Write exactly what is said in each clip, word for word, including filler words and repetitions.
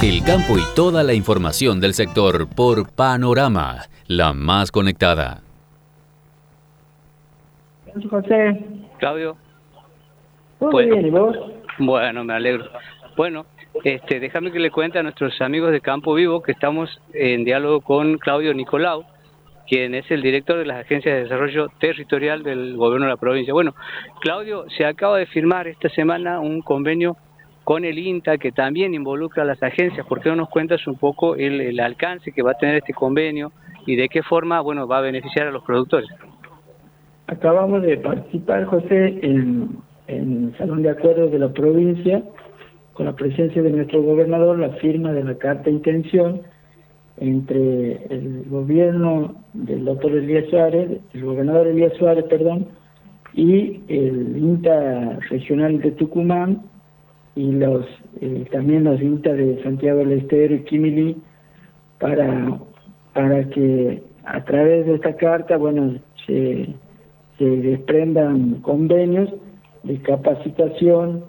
El campo y toda la información del sector por Panorama, la más conectada. José. Claudio. Muy Bueno, bien, ¿y vos? Bueno, me alegro. Bueno, este, déjame que le cuente a nuestros amigos de Campo Vivo que estamos en diálogo con Claudio Nicolau, quien es el director de las agencias de desarrollo territorial del gobierno de la provincia. Bueno, Claudio, se acaba de firmar esta semana un convenio con el INTA que también involucra a las agencias. ¿Por qué no nos cuentas un poco el, el alcance que va a tener este convenio y de qué forma, bueno, va a beneficiar a los productores? Acabamos de participar, José, en, en el Salón de Acuerdos de la provincia, con la presencia de nuestro gobernador, la firma de la carta de intención entre el gobierno del doctor Elías Suárez, el gobernador Elías Suárez, perdón, y el INTA regional de Tucumán, y los eh, también los INTA de Santiago del Estero y Quimilí, para, para que a través de esta carta, bueno, se, se desprendan convenios de capacitación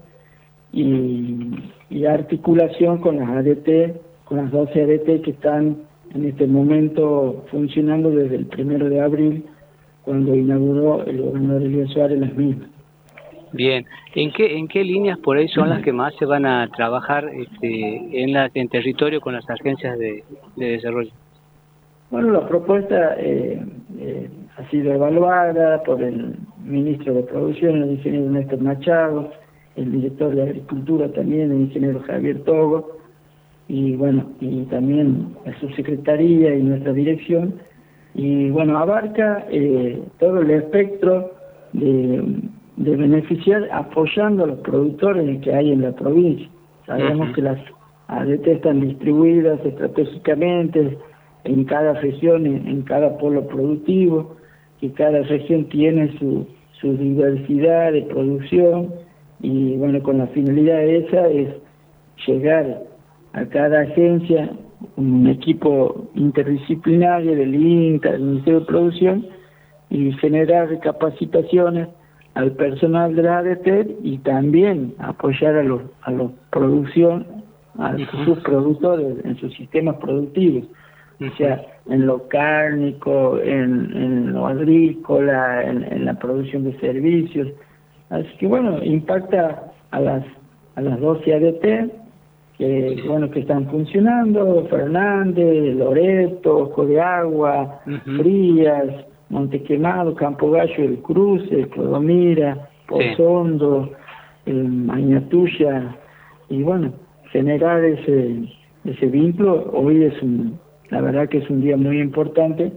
y, y articulación con las A D T, con las doce A D T que están en este momento funcionando desde el primero de abril, cuando inauguró el gobernador Elías Suárez las mismas. Bien, ¿en qué en qué líneas por ahí son las que más se van a trabajar este, en la en territorio con las agencias de, de desarrollo? Bueno, la propuesta eh, eh, ha sido evaluada por el ministro de Producción, el ingeniero Néstor Machado, el director de Agricultura también, el ingeniero Javier Togo, y bueno, y también la subsecretaría y nuestra dirección, y bueno, abarca eh, todo el espectro de, de beneficiar apoyando a los productores que hay en la provincia. Sabemos uh-huh. que las A D T están distribuidas estratégicamente en cada región, en, en cada polo productivo, que cada región tiene su, su diversidad de producción, y bueno, con la finalidad esa es llegar a cada agencia un equipo interdisciplinario del INTA, del Ministerio de Producción, y generar capacitaciones al personal de la A D T y también apoyar a los a los producción, a sus productores en sus sistemas productivos, o sea, en lo cárnico, en, en lo agrícola, en, en la producción de servicios. Así que bueno, impacta a las a las doce A D T que bueno que están funcionando: Fernández, Loreto, Ojo de Agua, uh-huh. Frías, Montequemado, Campo Gallo, El Cruce, Clodomira, Pozondo, sí. eh, Añatuya, y bueno, generar ese ese vínculo. Hoy es un, la verdad que es un día muy importante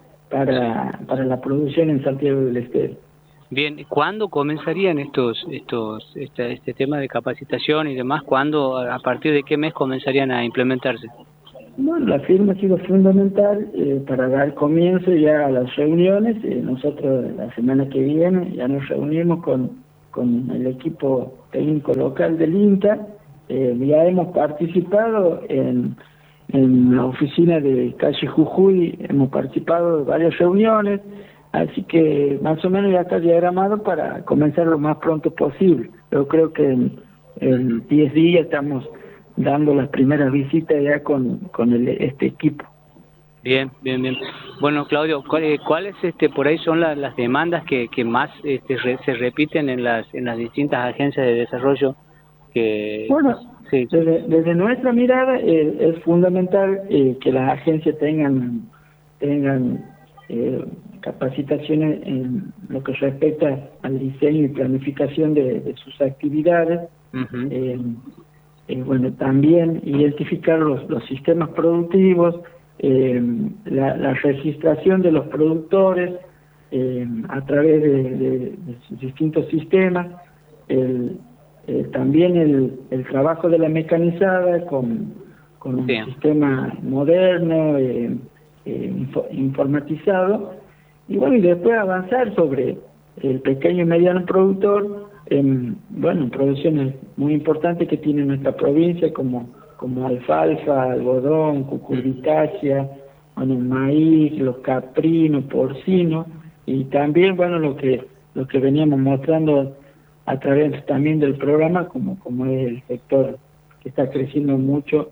para para la producción en Santiago del Estero. Bien, ¿cuándo comenzarían estos estos este, este tema de capacitación y demás? ¿Cuándo, a partir de qué mes comenzarían a implementarse? Bueno, la firma ha sido fundamental eh, para dar comienzo ya a las reuniones. Eh, nosotros la semana que viene ya nos reunimos con, con el equipo técnico local del INTA. Eh, ya hemos participado en, en la oficina de calle Jujuy, hemos participado de varias reuniones. Así que más o menos ya está diagramado para comenzar lo más pronto posible. Yo creo que en, en diez días estamos dando las primeras visitas ya con, con el, este equipo. Bien, bien, bien. Bueno, Claudio, ¿cuáles cuál este, por ahí son las, las demandas que, que más este, re, se repiten en las en las distintas agencias de desarrollo? Que Bueno, sí. desde, desde nuestra mirada eh, es fundamental eh, que las agencias tengan tengan eh, capacitaciones en lo que respecta al diseño y planificación de, de sus actividades. Uh-huh. eh, eh, bueno, también identificar los, los sistemas productivos, eh, la, la registración de los productores eh, a través de, de, de sus distintos sistemas, el, eh, también el, el trabajo de la mecanizada con, con un sí. sistema moderno, eh, eh, info, informatizado, y bueno, y después avanzar sobre el pequeño y mediano productor en, bueno, en producciones muy importantes que tiene nuestra provincia, como como alfalfa, algodón, cucurbitácea, bueno, el maíz, los caprinos, porcinos, y también, bueno, lo que lo que veníamos mostrando a través también del programa, como como es el sector que está creciendo mucho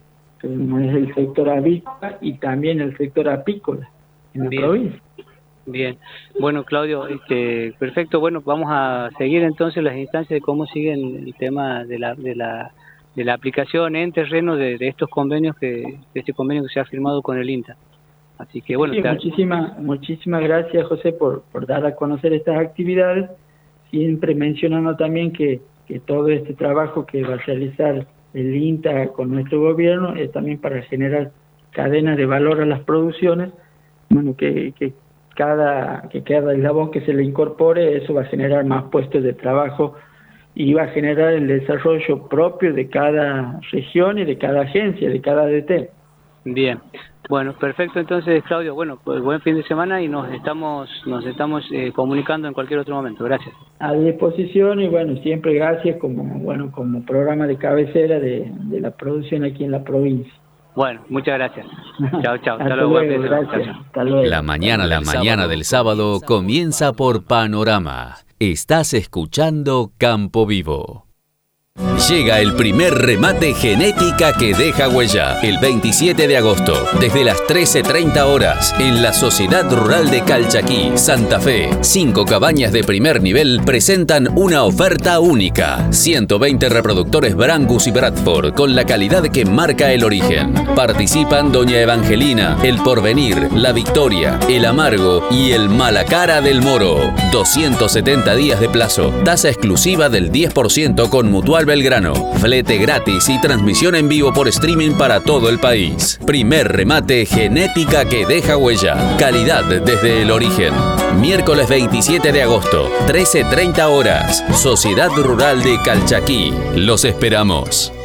como es el sector avícola y también el sector apícola en la Bien. provincia. Bien, bueno Claudio, este, perfecto, bueno, vamos a seguir entonces las instancias de cómo siguen el tema de la de la, de la aplicación en terreno de, de estos convenios, que de este convenio que se ha firmado con el INTA. Así que bueno, Sí, te... muchísimas, muchísimas gracias José por, por dar a conocer estas actividades, siempre mencionando también que, que todo este trabajo que va a realizar el INTA con nuestro gobierno es también para generar cadenas de valor a las producciones, bueno, que, que cada que cada eslabón que se le incorpore, eso va a generar más puestos de trabajo y va a generar el desarrollo propio de cada región y de cada agencia, de cada A D T. Bien, bueno, perfecto entonces Claudio, bueno, pues buen fin de semana y nos estamos nos estamos eh, comunicando en cualquier otro momento, gracias. A disposición y bueno, siempre gracias como bueno como programa de cabecera de, de la producción aquí en la provincia. Bueno, muchas gracias. Chao, chao. Hasta luego, gracias. Hasta luego. La mañana, la mañana del sábado comienza por Panorama. Estás escuchando Campo Vivo. Llega el primer remate genética que deja huella, el veintisiete de agosto, desde las trece treinta horas, en la Sociedad Rural de Calchaquí, Santa Fe. Cinco cabañas de primer nivel presentan una oferta única. ciento veinte reproductores Brangus y Bradford, con la calidad que marca el origen. Participan Doña Evangelina, El Porvenir, La Victoria, El Amargo y el Malacara del Moro. doscientos setenta días de plazo, tasa exclusiva del diez por ciento con Mutual Belgrano, flete gratis y transmisión en vivo por streaming para todo el país. Primer remate genética que deja huella, calidad desde el origen. Miércoles veintisiete de agosto, trece treinta horas, Sociedad Rural de Calchaquí. Los esperamos.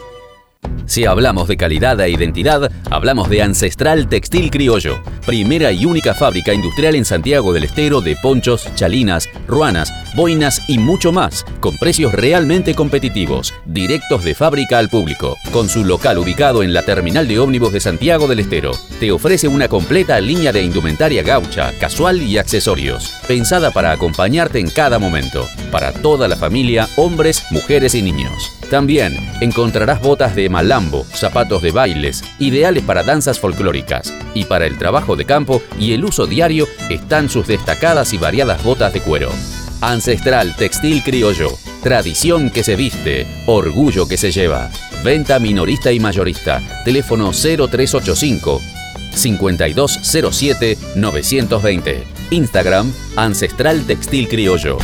Si hablamos de calidad e identidad, hablamos de Ancestral Textil Criollo, primera y única fábrica industrial en Santiago del Estero de ponchos, chalinas, ruanas, boinas y mucho más, con precios realmente competitivos, directos de fábrica al público. Con su local ubicado en la terminal de ómnibus de Santiago del Estero, te ofrece una completa línea de indumentaria gaucha, casual y accesorios, pensada para acompañarte en cada momento, para toda la familia, hombres, mujeres y niños. También encontrarás botas de malambo, zapatos de bailes, ideales para danzas folclóricas. Y para el trabajo de campo y el uso diario están sus destacadas y variadas botas de cuero. Ancestral Textil Criollo, tradición que se viste, orgullo que se lleva. Venta minorista y mayorista. Teléfono cero tres ocho cinco, cinco dos cero siete, nueve dos cero. Instagram Ancestral Textil Criollo.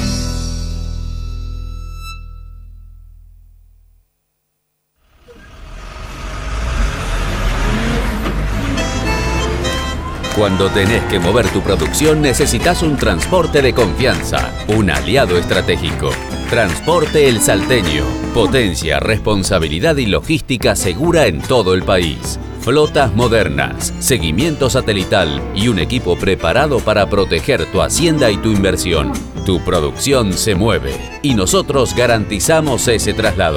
Cuando tenés que mover tu producción, necesitas un transporte de confianza, un aliado estratégico. Transporte El Salteño. Potencia, responsabilidad y logística segura en todo el país. Flotas modernas, seguimiento satelital y un equipo preparado para proteger tu hacienda y tu inversión. Tu producción se mueve y nosotros garantizamos ese traslado.